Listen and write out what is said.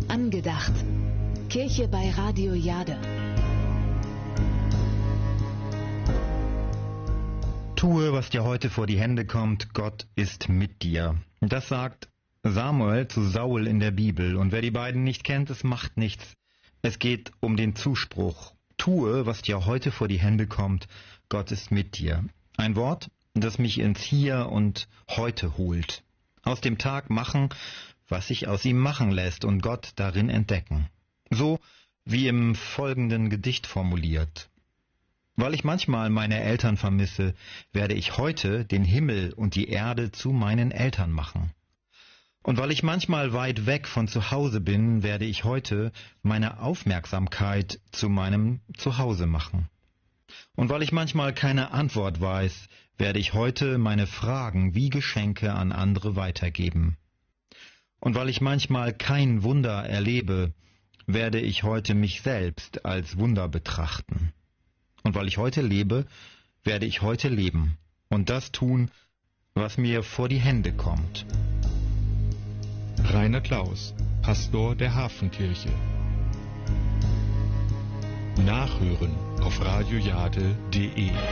Angedacht. Kirche bei Radio Jade. Tue, was dir heute vor die Hände kommt, Gott ist mit dir. Das sagt Samuel zu Saul in der Bibel. Und wer die beiden nicht kennt, es macht nichts. Es geht um den Zuspruch. Tue, was dir heute vor die Hände kommt, Gott ist mit dir. Ein Wort, das mich ins Hier und Heute holt. Aus dem Tag machen, was sich aus ihm machen lässt und Gott darin entdecken. So wie im folgenden Gedicht formuliert. Weil ich manchmal meine Eltern vermisse, werde ich heute den Himmel und die Erde zu meinen Eltern machen. Und weil ich manchmal weit weg von zu Hause bin, werde ich heute meine Aufmerksamkeit zu meinem Zuhause machen. Und weil ich manchmal keine Antwort weiß, werde ich heute meine Fragen wie Geschenke an andere weitergeben. Und weil ich manchmal kein Wunder erlebe, werde ich heute mich selbst als Wunder betrachten. Und weil ich heute lebe, werde ich heute leben und das tun, was mir vor die Hände kommt. Rainer Klaus, Pastor der Hafenkirche. Nachhören auf radiojade.de